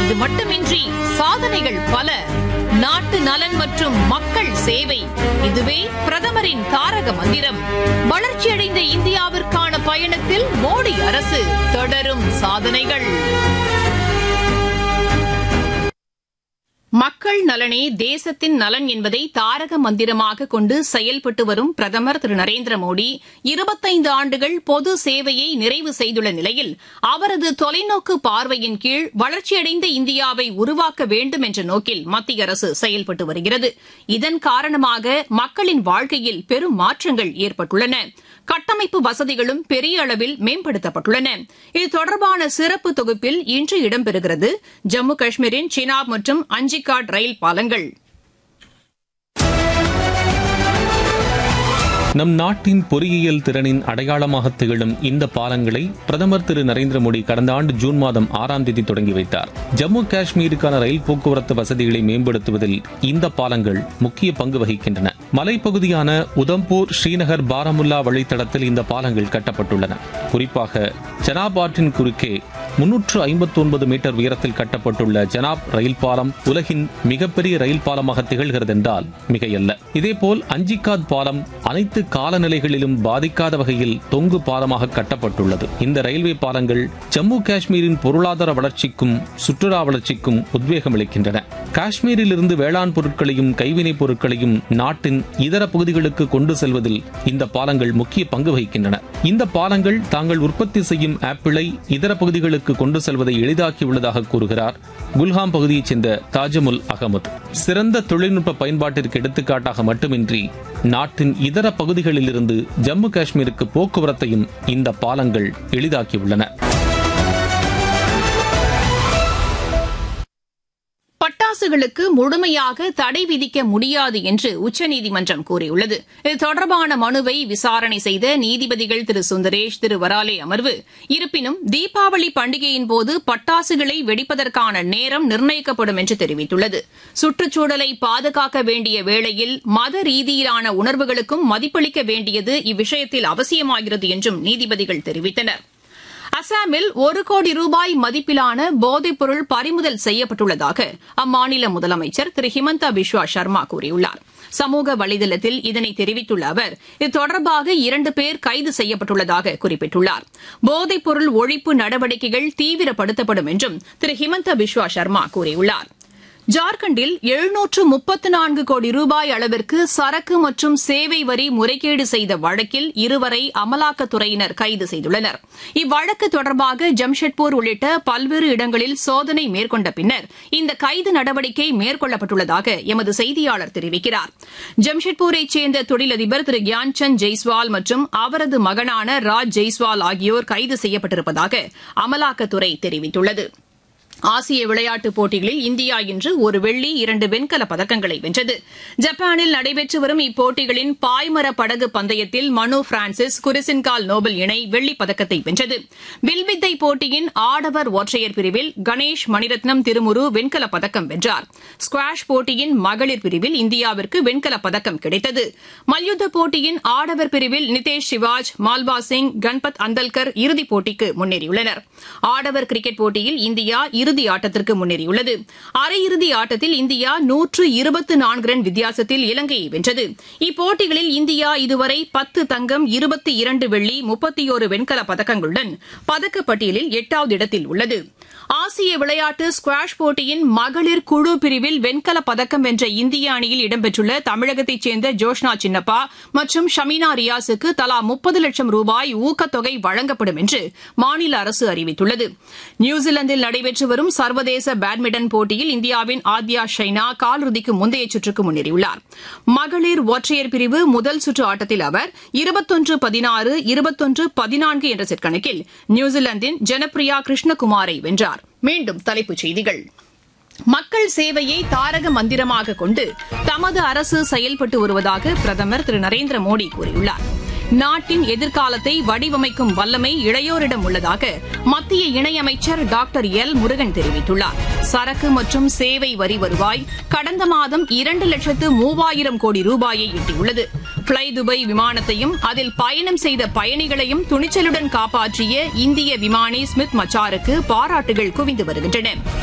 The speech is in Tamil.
இது மட்டுமின்றி சாதனைகள் பல. நாட்டு நலன் மற்றும் மக்கள் சேவை, இதுவே பிரதமரின் தாரக மந்திரம். வளர்ச்சியடைந்த இந்தியாவிற்கான பயணத்தில் மோடி அரசு, தொடரும் சாதனைகள். மக்கள் நலனே தேசத்தின் நலன் என்பதை தாரக மந்திரமாக கொண்டு செயல்பட்டு வரும் பிரதமர் திரு நரேந்திர மோடி 25 ஆண்டுகள் பொது சேவையை நிறைவு செய்துள்ள நிலையில் அவரது தொலைநோக்கு பார்வையின் கீழ் வளர்ச்சியடைந்த இந்தியாவை உருவாக்க வேண்டும் என்ற நோக்கில் மத்திய அரசு செயல்பட்டு வருகிறது. இதன் காரணமாக மக்களின் வாழ்க்கையில் பெரும் மாற்றங்கள் ஏற்பட்டுள்ளன. கட்டமைப்பு வசதிகளும் பெரிய அளவில் மேம்படுத்தப்பட்டுள்ளன. இது தொடர்பான சிறப்பு தொகுப்பில் இன்று இடம்பெறுகிறது ஜம்மு காஷ்மீரின் சினாப் மற்றும் அஞ்சிகாட் ரயில் பாலங்கள். நம் நாட்டின் பொறியியல் திறனின் அடையாளமாக திகழும் இந்த பாலங்களை பிரதமர் திரு நரேந்திர மோடி கடந்த ஆண்டு ஜூன் மாதம் 6ஆம் தேதி தொடங்கி வைத்தார். ஜம்மு காஷ்மீருக்கான ரயில் போக்குவரத்து வசதிகளை மேம்படுத்துவதில் இந்த பாலங்கள் முக்கிய பங்கு வகிக்கின்றன. மலைப்பகுதியான உதம்பூர், ஸ்ரீநகர், பாராமுல்லா வழித்தடத்தில் இந்த பாலங்கள் கட்டப்பட்டுள்ளன. குறிப்பாக ஜனாப் ஆற்றின் குறுக்கே 359 மீட்டர் உயரத்தில் கட்டப்பட்டுள்ள ஜனாப் ரயில் பாலம் உலகின் மிகப்பெரிய ரயில் பாலமாக திகழ்கிறது என்றால் மிகையல்ல. இதேபோல் அஞ்சிகாத் பாலம் அனைத்து காலநிலைகளிலும் பாதிக்காத வகையில் தொங்கு பாலமாக கட்டப்பட்டுள்ளது. இந்த ரயில்வே பாலங்கள் ஜம்மு காஷ்மீரின் பொருளாதார வளர்ச்சிக்கும் சுற்றுலா வளர்ச்சிக்கும் உத்வேகம் அளிக்கின்றன. காஷ்மீரில் இருந்து வேளாண் பொருட்களையும் கைவினைப் பொருட்களையும் நாட்டின் இதர பகுதிகளுக்கு கொண்டு செல்வதில் இந்த பாலங்கள் முக்கிய பங்கு வகிக்கின்றன. இந்த பாலங்கள் தாங்கள் உற்பத்தி செய்யும் ஆப்பிளை இதர பகுதிகளுக்கு கொண்டு செல்வதை எளிதாக்கியுள்ளதாக கூறுகிறார் குல்ஹாம் பகுதியைச் சேர்ந்த தாஜமுல் அகமது. சிறந்த தொழில்நுட்ப பயன்பாட்டிற்கு எடுத்துக்காட்டாக மட்டுமின்றி நாட்டின் இதர பகுதிகளில் இருந்து ஜம்மு காஷ்மீருக்கு போக்குவரத்தையும் இந்த பாலங்கள் எளிதாக்கியுள்ளன. பட்டாசுகளுக்கு முழுமையாக தடை விதிக்க முடியாது என்று உச்சநீதிமன்றம் கூறியுள்ளது. இது தொடர்பான மனுவை விசாரணை செய்த நீதிபதிகள் திரு சுந்தரேஷ், திரு வராலே அமர்வு, இருப்பினும் தீபாவளி பண்டிகையின் போது பட்டாசுகளை வெடிப்பதற்கான நேரம் நிர்ணயிக்கப்படும் என்று தெரிவித்துள்ளது. சுற்றுச்சூழலை பாதுகாக்க வேண்டிய வேளையில் மத ரீதியிலான உணர்வுகளுக்கும் மதிப்பளிக்க வேண்டியது இவ்விஷயத்தில் அவசியமாகிறது என்றும் நீதிபதிகள் தெரிவித்தனர். அசாமில் 1 கோடி ரூபாய் மதிப்பிலான போதைப்பொருள் பறிமுதல் செய்யப்பட்டுள்ளதாக அம்மாநில முதலமைச்சர் திரு ஹிமந்தா பிஸ்வா சர்மா கூறியுள்ளார். சமூக வலைதளத்தில் இதனை தெரிவித்துள்ள அவர், இது தொடர்பாக 2 பேர் கைது செய்யப்பட்டுள்ளதாக குறிப்பிட்டுள்ளார். போதைப்பொருள் ஒழிப்பு நடவடிக்கைகள் தீவிரப்படுத்தப்படும் என்றும் திரு ஹிமந்தா பிஸ்வா சர்மா கூறியுள்ளார். ஜார்க்கண்டில் 734 கோடி ரூபாய் அளவிற்கு சரக்கு மற்றும் சேவை வரி முறைகேடு செய்த வழக்கில் 2 பேரை அமலாக்கத்துறையினர் கைது செய்துள்ளனர். இவ்வழக்கு தொடர்பாக ஜம்ஷெட்பூர் உள்ளிட்ட பல்வேறு இடங்களில் சோதனை மேற்கொண்ட பின்னர் இந்த கைது நடவடிக்கை மேற்கொள்ளப்பட்டுள்ளதாக எமது செய்தியாளர் தெரிவிக்கிறார். ஜம்ஷெட்பூரைச் சேர்ந்த தொழிலதிபர் திரு கியான்சந்த் ஜெய்ஸ்வால் மற்றும் அவரது மகனான ராஜ் ஜெய்ஸ்வால் ஆகியோர் கைது செய்யப்பட்டிருப்பதாக அமலாக்கத்துறை தெரிவித்துள்ளது. ஆசிய விளையாட்டுப் போட்டிகளில் இந்தியா இன்று 1 வெள்ளி 2 வெண்கலப் பதக்கங்களை வென்றது. ஜப்பானில் நடைபெற்று வரும் இப்போட்டிகளின் பாய்மர படகு பந்தயத்தில் மனு பிரான்சிஸ், குரிசின்கால் நோபல் இணை வெள்ளிப் பதக்கத்தை வென்றது. வில்வித்தை போட்டியின் ஆடவர் ஒற்றையர் பிரிவில் கணேஷ் மணிரத்னம் திருமுரு வெண்கலப் பதக்கம் வென்றார். ஸ்குவாஷ் போட்டியின் மகளிர் பிரிவில் இந்தியாவிற்கு வெண்கலப் பதக்கம் கிடைத்தது. மல்யுத்த போட்டியின் ஆடவர் பிரிவில் நிதேஷ் சிவாஜ், மால்வா சிங், கன்பத் அந்தல்கர் இறுதிப் போட்டிக்கு முன்னேறியுள்ளனர். ஆடவர் கிரிக்கெட் போட்டியில் இந்தியா இறுதி ஆட்டத்திற்கு முன்னேறியுள்ளது. அரையிறுதி ஆட்டத்தில் இந்தியா 124 ரன் வித்தியாசத்தில் இலங்கையை வென்றது. இப்போட்டிகளில் இந்தியா இதுவரை 10 தங்கம், 22 வெள்ளி, 31 வெண்கலப் பதக்கங்களுடன் பதக்கப்பட்டியலில் 8வது இடத்தில் உள்ளது. ஆசிய விளையாட்டு ஸ்குவாஷ் போட்டியின் மகளிர் குழு பிரிவில் வெண்கலப் பதக்கம் வென்ற இந்திய அணியில் இடம்பெற்றுள்ள தமிழகத்தைச் சேர்ந்த ஜோஷ்னா சின்னப்பா மற்றும் ஷமீனா ரியாஸுக்கு தலா 30 லட்சம் ரூபாய் ஊக்கத்தொகை வழங்கப்படும் என்று மாநில அரசு அறிவித்துள்ளது. நியூசிலாந்தில் நடைபெற்று வரும் சர்வதேச பேட்மிண்டன் போட்டியில் இந்தியாவின் ஆத்யா ஷைனா காலிறுதிக்கு முந்தைய சுற்றுக்கு முன்னேறியுள்ளார். மகளிர் ஒற்றையர் பிரிவு முதல் சுற்று ஆட்டத்தில் அவர் 21-16, 21-14 என்ற செட் கணக்கில் நியூசிலாந்தின் ஜனப்ரியா கிருஷ்ணகுமாரை வென்றார். மீண்டும் தலைப்புச் செய்திகள். மக்கள் சேவையை தாரக மந்திரமாக கொண்டு தமது அரசு செயல்பட்டு வருவதாக பிரதமர் திரு நரேந்திர மோடி கூறியுள்ளார். நாட்டின் எதிர்காலத்தை வடிவமைக்கும் வல்லமை இளையோரிடம் உள்ளதாக மத்திய இணையமைச்சர் டாக்டர் எல் முருகன் தெரிவித்துள்ளார். சரக்கு மற்றும் சேவை வரி வருவாய் கடந்த மாதம் 2,03,000 கோடி ரூபாயை எட்டியுள்ளது. பிளை துபாய் விமானத்தையும் அதில் பயணம் செய்த பயணிகளையும் துணிச்சலுடன் காப்பாற்றிய இந்திய விமானி ஸ்மித் மச்சாருக்கு பாராட்டுகள் குவிந்து வருகின்றன.